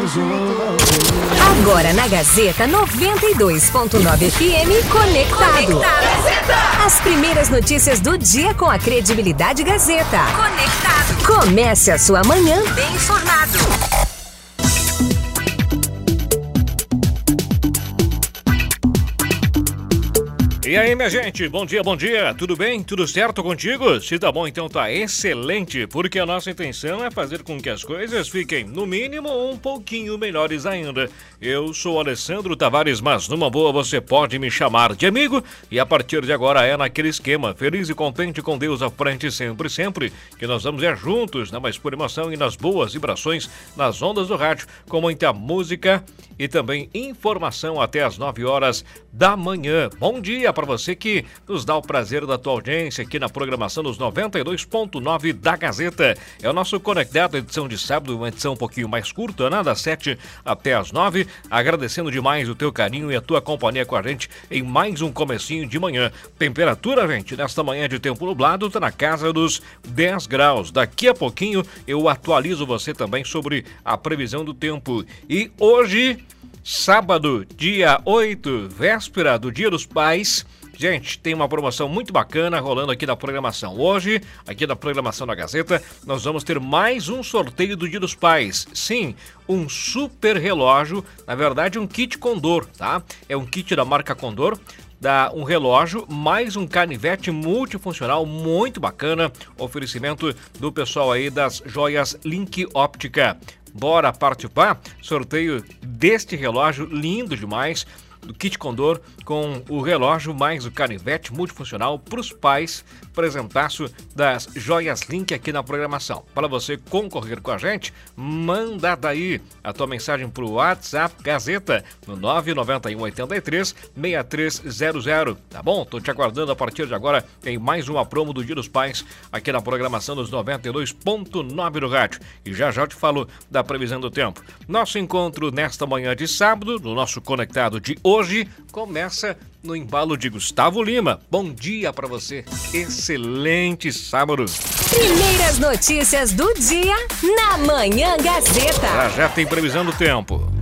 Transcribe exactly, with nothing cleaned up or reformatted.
Agora na Gazeta noventa e dois ponto nove F M, Conectado. Conectado. As primeiras notícias do dia com a credibilidade Gazeta. Conectado. Comece a sua manhã bem informado. E aí, minha gente, bom dia, bom dia, tudo bem? Tudo certo contigo? Se tá bom, então tá excelente, porque a nossa intenção é fazer com que as coisas fiquem, no mínimo, um pouquinho melhores ainda. Eu sou o Alessandro Tavares, mas numa boa você pode me chamar de amigo, e a partir de agora é naquele esquema, feliz e contente com Deus à frente sempre, sempre, que nós vamos é juntos na mais pura emoção e nas boas vibrações, nas ondas do rádio, com muita música e também informação até as nove horas da manhã. Bom dia para você que nos dá o prazer da tua audiência aqui na programação dos noventa e dois ponto nove da Gazeta. É o nosso Conectado, edição de sábado, uma edição um pouquinho mais curta, né? Das sete até as nove. Agradecendo demais o teu carinho e a tua companhia com a gente em mais um comecinho de manhã. Temperatura, gente, nesta manhã de tempo nublado, tá na casa dos dez graus. Daqui a pouquinho eu atualizo você também sobre a previsão do tempo. E hoje, sábado, dia oito, véspera do Dia dos Pais. Gente, tem uma promoção muito bacana rolando aqui na programação. Hoje, aqui na programação da Gazeta, nós vamos ter mais um sorteio do Dia dos Pais. Sim, um super relógio, na verdade um kit Condor, tá? É um kit da marca Condor, dá um relógio, mais um canivete multifuncional muito bacana, oferecimento do pessoal aí das joias Link Óptica. Bora participar? Sorteio deste relógio lindo demais, do kit Condor, com o relógio mais o canivete multifuncional para os pais, presentaço das joias Link aqui na programação. Para você concorrer com a gente, manda daí a tua mensagem para o WhatsApp Gazeta no nove nove um oito três seis três zero zero, tá bom? Tô te aguardando a partir de agora em mais uma promo do Dia dos Pais aqui na programação dos noventa e dois ponto nove do rádio. E já já te falo da previsão do tempo. Nosso encontro nesta manhã de sábado, no nosso Conectado de hoje, começa no embalo de Gustavo Lima. Bom dia para você. Excelente sábado. Primeiras notícias do dia na Manhã Gazeta. Já já tem previsão do tempo.